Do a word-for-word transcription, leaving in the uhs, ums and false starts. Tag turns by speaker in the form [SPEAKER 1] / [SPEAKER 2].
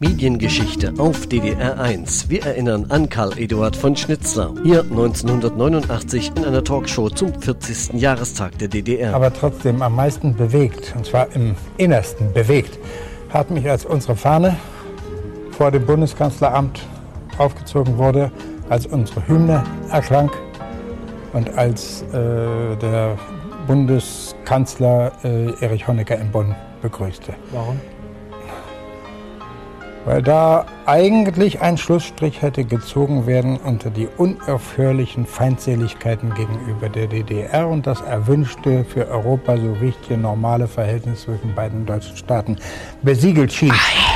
[SPEAKER 1] Mediengeschichte auf D D R eins. Wir erinnern an Karl Eduard von Schnitzler. Hier neunzehnhundertneunundachtzig in einer Talkshow zum vierzigsten Jahrestag der D D R.
[SPEAKER 2] Aber trotzdem am meisten bewegt, und zwar im Innersten bewegt, hat mich, als unsere Fahne vor dem Bundeskanzleramt aufgezogen wurde, als unsere Hymne erklang und als äh, der Bundeskanzler äh, Erich Honecker in Bonn begrüßte.
[SPEAKER 3] Warum?
[SPEAKER 2] Weil da eigentlich ein Schlussstrich hätte gezogen werden unter die unaufhörlichen Feindseligkeiten gegenüber der D D R und das erwünschte, für Europa so wichtige normale Verhältnis zwischen beiden deutschen Staaten besiegelt schien.